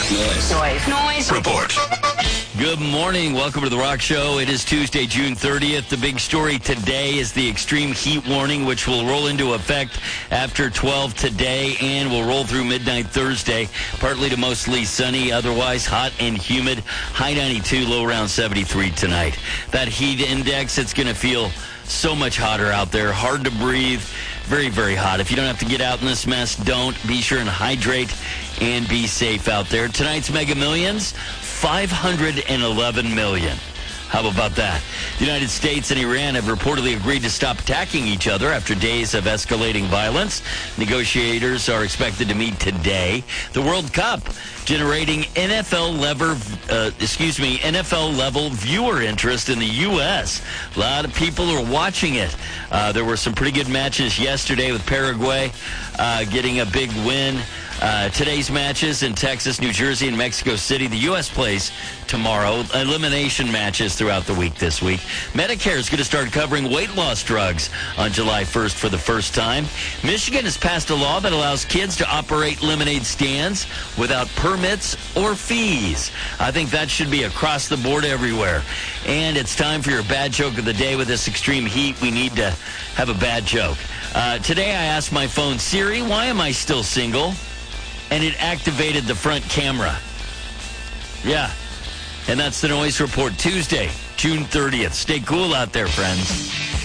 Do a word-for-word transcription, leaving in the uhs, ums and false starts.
Noise. Noise. Noise. Report. Good morning. Welcome to The Rock Show. It is Tuesday, June thirtieth. The big story today is the extreme heat warning, which will roll into effect after twelve today and will roll through midnight Thursday. Partly to mostly sunny, otherwise hot and humid. High ninety-two, low around seventy-three tonight. That heat index, it's going to feel so much hotter out there. Hard to breathe. Very, very hot. If you don't have to get out in this mess, don't. Be sure and hydrate and be safe out there. Tonight's Mega Millions, five hundred eleven million. How about that? The United States and Iran have reportedly agreed to stop attacking each other after days of escalating violence. Negotiators are expected to meet today. The World Cup generating N F L level, uh, excuse me, N F L level viewer interest in the U S. A lot of people are watching it. Uh, there were some pretty good matches yesterday with Paraguay uh, getting a big win. Uh, today's matches in Texas, New Jersey, and Mexico City. The U S plays tomorrow. Elimination matches throughout the week this week. Medicare is going to start covering weight loss drugs on July first for the first time. Michigan has passed a law that allows kids to operate lemonade stands without permits or fees. I think that should be across the board everywhere. And it's time for your bad joke of the day. With this extreme heat, we need to have a bad joke. Uh, today I asked my phone, Siri, why am I still single? And it activated the front camera. Yeah. And that's the Noise Report Tuesday, June thirtieth. Stay cool out there, friends.